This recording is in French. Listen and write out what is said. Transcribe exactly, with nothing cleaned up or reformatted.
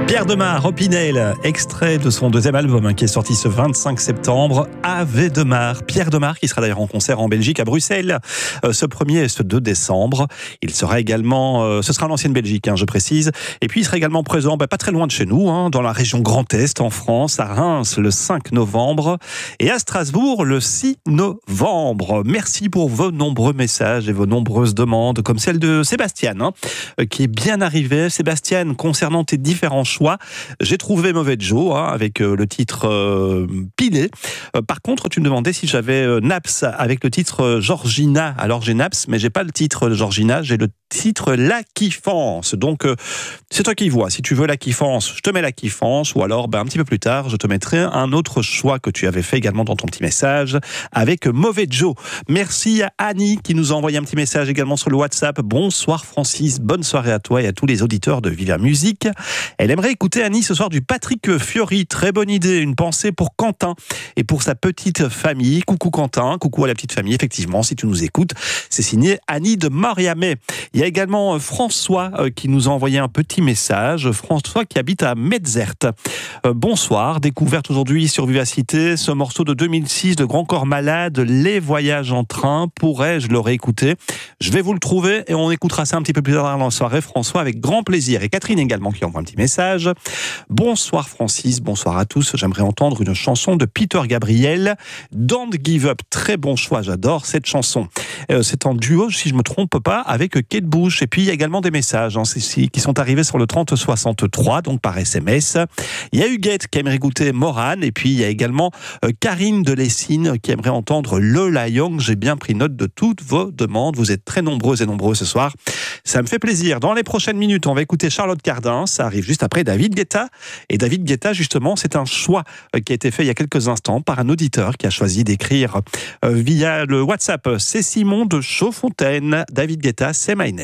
Pierre Demar, Opinel, extrait de son deuxième album hein, qui est sorti ce vingt-cinq septembre, Ave Demar. Pierre Demar qui sera d'ailleurs en concert en Belgique, à Bruxelles, euh, ce premier et ce deux décembre. Il sera également, euh, ce sera l'ancienne Belgique, hein, je précise. Et puis il sera également présent, bah, pas très loin de chez nous, hein, dans la région Grand Est en France, à Reims le cinq novembre et à Strasbourg le six novembre. Merci pour vos nombreux messages et vos nombreuses demandes, comme celle de Sébastien, hein, qui est bien arrivé. Sébastien, concernant tes différents choix, j'ai trouvé Mauvais Joe hein, avec euh, le titre euh, Pilé. Euh, par contre, tu me demandais si j'avais euh, Naps avec le titre euh, Georgina. Alors j'ai Naps, mais j'ai pas le titre Georgina, j'ai le titre La Kiffance. Donc euh, c'est toi qui vois. Si tu veux La Kiffance, je te mets La Kiffance, ou alors ben, un petit peu plus tard, je te mettrai un autre choix que tu avais fait également dans ton petit message avec Mauvais Joe. Merci à Annie qui nous a envoyé un petit message également sur le WhatsApp. Bonsoir Francis, bonne soirée à toi et à tous les auditeurs de Viva Musique. Elle aimerait écouter Annie ce soir du Patrick Fiori. Très bonne idée, une pensée pour Quentin et pour sa petite famille. Coucou Quentin, coucou à la petite famille. Effectivement, si tu nous écoutes, c'est signé Annie de Moriamé. Il y a également François qui nous a envoyé un petit message. François qui habite à Metzert. Euh, bonsoir, découverte aujourd'hui sur Vivacité, ce morceau de deux mille six de Grand Corps Malade, Les Voyages en train. Pourrais-je le réécouter? Je vais vous le trouver et on écoutera ça un petit peu plus tard dans la soirée, François, avec grand plaisir. Et Catherine également qui envoie un petit message. Bonsoir Francis, bonsoir à tous. J'aimerais entendre une chanson de Peter Gabriel, Don't Give Up. Très bon choix, j'adore cette chanson. Euh, c'est en duo, si je me trompe pas, avec Kate Bush. Et puis il y a également des messages hein, qui sont arrivés sur le trente soixante-trois, donc par S M S. Il y a Huguette qui aimerait écouter Morane. Et puis il y a également euh, Karine de Lessine qui aimerait entendre Lola Young. J'ai bien pris note de toutes vos demandes. Vous êtes très nombreux et nombreux ce soir. Ça me fait plaisir. Dans les prochaines minutes, on va écouter Charlotte Cardin. Ça arrive juste après David Guetta. Et David Guetta, justement, c'est un choix qui a été fait il y a quelques instants par un auditeur qui a choisi d'écrire euh, via le WhatsApp. C'est Simon de Chaudfontaine. David Guetta, c'est My Name.